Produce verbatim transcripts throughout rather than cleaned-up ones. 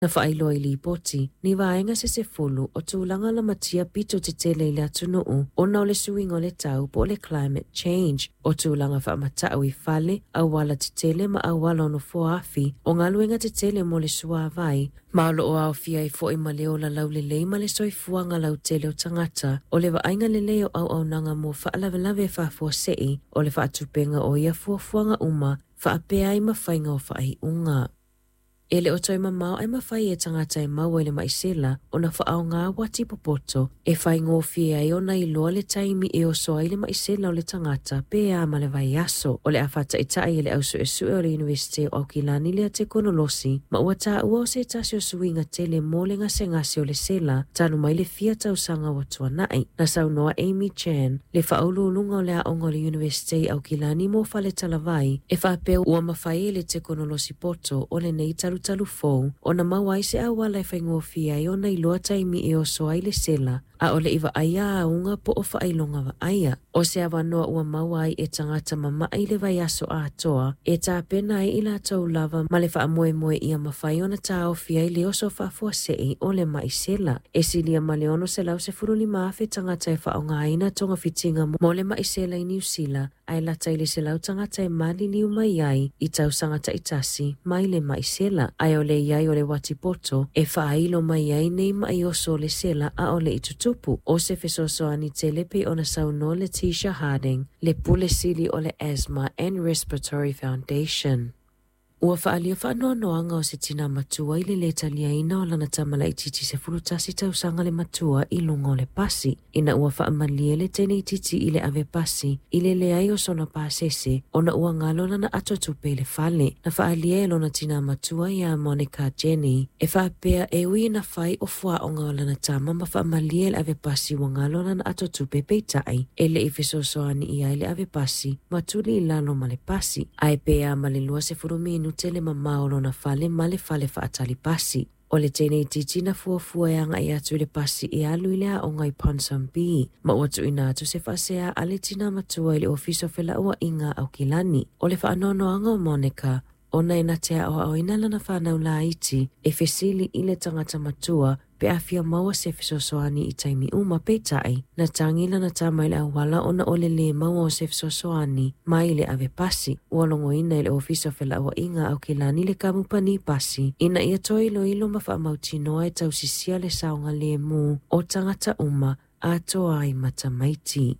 Na whaailo i li poti, ni vaenga se se fulu o tūlanga la matia pito te tele i le atunuu o na o le suinga o le tau po le climate change. O tūlanga whaamatau i fale, au wala te tele ma au wala ono foafi, o ngā luenga te tele mo le sua vai. Maolo o au fia i fo i maleo la lau le lei ma le soifua ngā lau tele o tangata, o le waainga le leo au au nanga mo whaalawelawe whaafua sei, o le whaatupenga o ia fuafuanga uma, whaapea i mawhainga o whaai unga. Ele o toi mamau ai mawhai e tangata e mau ele maisela o na whaau ngā wati popoto e whai ngōwhia e ona i loa le taimi e o soa ile maisela o le tangata pe a ma le vai aso o le awhata i tai ele au su e su e o le Universite o Aukilani le a te konolosi ma ua tā ua o se tasi o suinga te le mole ngase ngase o le sela tanu mai le fia tau sanga wa tuanai na sau noa Amy Chan le whaululunga o le a ongo le Universite Aukilani mo whale talavai e whapeu ua mawhai ele te konolosi poto o le nei taru talu fou, o na mawai se awala e whaingofia i o na iloa taimi e o soa i le sela, a o le iwa aia a unga po o whaailonga wa aia. O se awanoa ua mawai e tangata mama i le vai aso a atoa, e tā pena i la tau lava ma le wha moe moe ia mawhai o na tā o fia i le oso whaafua sei o le mai sela. E silia ma le ono se lau se furuli maafe tangata e wha o ngā aina tonga fitinga mo le mai sela i New Zealand, ai la taile se lau tangata e mali liu mai ai i tau sangata i tasi mai le mai sela. Ai o le iai o le watipoto e whaailo mai ai nei mai oso le sela a o le itutupu. O se fesoso ani telepe o na sauno le Tisha Harding, le pule sili o le Asthma and Respiratory Foundation. Ua whaalia whaanoa noanga o se tina matua i le leta lia ina o lana tamala i titi se fulutasi tau sanga le matua i lungo le pasi. Ina ua whaamalia le tene i titi i le ave pasi i le leai o sona pasese o na ua ngalo lana ato tupe le fale. Na whaalia e lona tina matua i a Monica Jenny e whaapea e ui na whai o fua o ngā o lana tama ma whaamalia le ave pasi wa ngalo lana ato tupe peitai e le i fesosoani i ai le ave pasi matuli i lalo ma le pasi. Ai pea ma le lua se furuminu tele mamaolo na fale male fale faatali pasi. O le tene i titi na fuafua e anga i atu le pasi i alu i lea o ngai Ponsonby. Ma watu ina atu se fasea ale tina matua i le ofiso fela ua inga Aukilani. O le whaanono anga o Monica, o na ina tea o au ina lana whanau la iti e fesili i le tangata matua pe afia maua se fesosoani i taimi uma peitai na tangila na tamai le awala o na ole le maua o se fesosoani mai le ave pasi. Ualongo ina i le ofiso fela ua inga Aukilani le kamupani pasi ina ia toi ilo ilo mawha mautinoa e tau sisia le saunga le mu o tangata uma a toa ai matamaiti.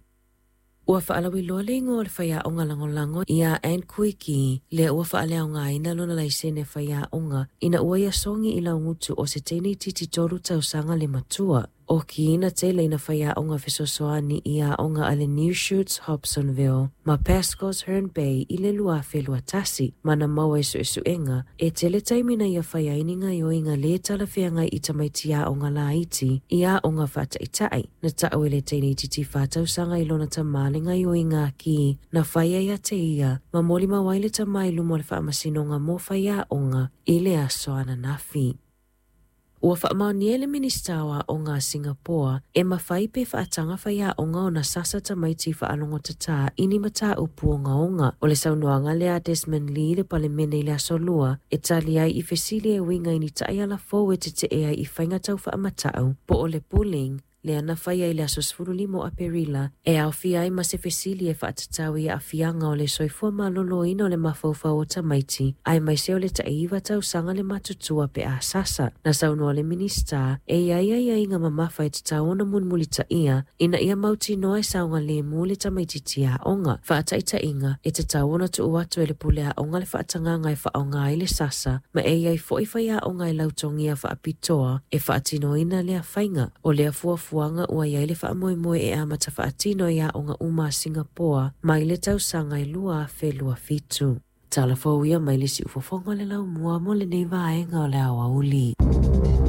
Ua whaalawi loa le ingo o le whaia onga langolango i a Anne Kuiki le ua whaalea o ngā ina lona laisene whaia onga ina ua ia songi i la ngutu o se tene titi toru tau sanga le matua. O ki ina tele ina whaia onga fesosoani i a onga ale New Shoots Hobsonville ma Pasco's Herne Bay i le lua whelua tasi mana maua isu isu enga e tele taimina ia whaia ininga i o inga le tala whianga i tamaiti a onga la iti i a onga whata i tai na tau ele teini titi whatau sanga i lona tamalinga i o inga ki na whaia ia te ia ma moli ma waile tamailu mo le whaamasinonga mo whaia onga i le aso ana nafi. Ua whaamaoniele ministawa o ngā Singapore e mawhai pe whaatanga whaia o ngā o na sasa tamaiti whaalongo tata ini mata upu o ngā onga. O le saunoanga lea Desmond Lee le pale mene i le asolua e tali ai i fesili e winga ini tai ala fōu e te te e ai i whaingatau whaamatau po o le pooling le ana whaia i le asosfuru limo a Perila e au fia i ma se fesili e whaatatau i a fianga o le soifua malolo ina o le mawhauwhau o tamaiti ai mai se o le taiwa tau sanga le matutua pe a sasa na saunoa le minista e ia ia ia inga mamafa e tatau ona munmulita ia ina ia mauti noa e saunga le mu le tamaiti tia onga whaataita inga e tatau ona tu uatu e le pule a onga le whaatanganga e whaonga i le sasa ma e ia i fo i whaia onga i lautongia whaapitoa e whaatino ina lea whainga o lea fuafu Fuanga ua iai le whaamoe moe e amata whaatino ia o ngā uma Singapore mai le tau sanga i lua fe lua fitu. Tala fau ia mai le si ufofonga le lau mua mo le nei vaenga o le awa uli.